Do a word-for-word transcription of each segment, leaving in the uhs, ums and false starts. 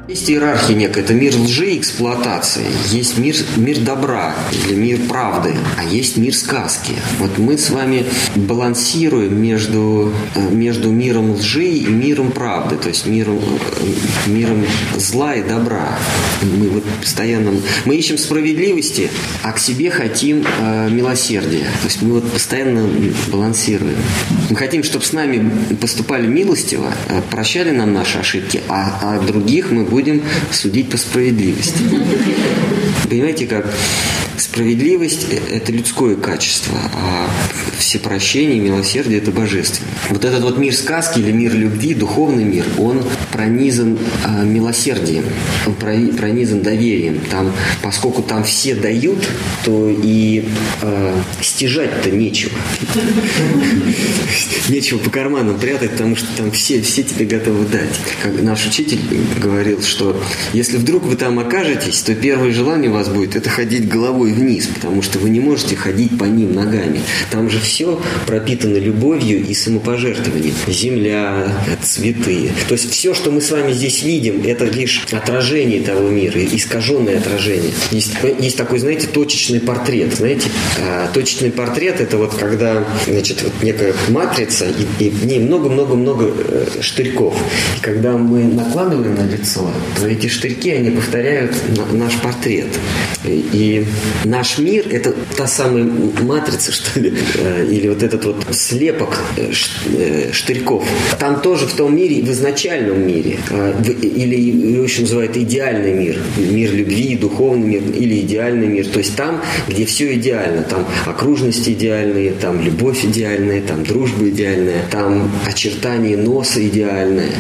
Есть иерархия некая, это мир лжи и эксплуатации. Есть мир, мир добра или мир правды, а есть мир сказки. Вот мы с вами балансируем между, между миром лжи и миром правды, то есть миром, миром зла и добра. Мы вот постоянно мы ищем справедливости, а к себе хотим э, милосердия. То есть мы вот постоянно балансируем. Мы хотим, чтобы с нами поступали милостиво, прощали нам наши ошибки, а, а других мы будем будем судить по справедливости. Понимаете, как справедливость – это людское качество, а всепрощение и милосердие – это божественное. Вот этот вот мир сказки или мир любви, духовный мир, он пронизан э, милосердием, он пронизан доверием. Там, поскольку там все дают, то и э, стяжать-то нечего. Нечего по карманам прятать, потому что там все, все тебе готовы дать. Как наш учитель говорил, что если вдруг вы там окажетесь, то первое желание у вас будет – это ходить головой вниз, потому что вы не можете ходить по ним ногами. Там же все пропитано любовью и самопожертвованием. Земля, цветы. То есть все, что мы с вами здесь видим, это лишь отражение того мира, искаженное отражение. Есть, есть такой, знаете, точечный портрет. Знаете, точечный портрет – это вот когда, значит, вот некая матрица, и, и в ней много-много-много штырьков. И когда мы накладываем на лицо, то эти штырьки, они повторяют наш портрет. И наш мир – это та самая матрица, что ли, или вот этот вот слепок штырьков. Там тоже в том мире, в изначальном мире, или его еще называют идеальный мир, мир любви, духовный мир, или идеальный мир. То есть там, где все идеально, там окружности идеальные, там любовь идеальная, там дружба идеальная, там очертания носа идеальные,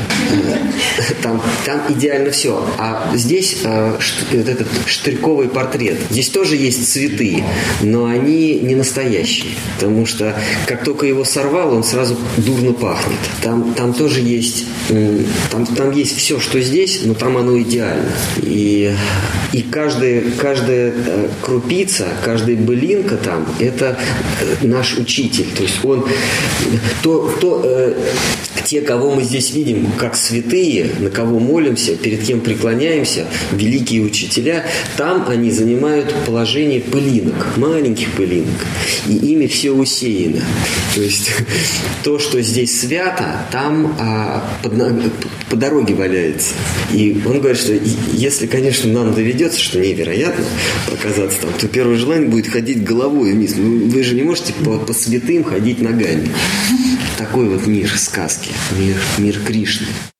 там, там идеально все. А здесь вот этот штырьковый портрет. Здесь тоже есть цветы, но они не настоящие, потому что как только его сорвал, он сразу дурно пахнет. Там, там тоже есть, там, там есть все, что здесь, но там оно идеально. И, и каждая, каждая крупица, каждая былинка там, это наш учитель. То есть он, то, то, э, те, кого мы здесь видим как святые, на кого молимся, перед кем преклоняемся, великие учителя, там они занимают положение пылинок, маленьких пылинок, и ими все усеяно. То есть то, что здесь свято, там а, под, по дороге валяется. И он говорит, что если, конечно, нам доведется, что невероятно оказаться там, то первое желание будет ходить головой вниз. Ну, вы же не можете по, по святым ходить ногами. Такой вот мир сказки, мир, мир Кришны.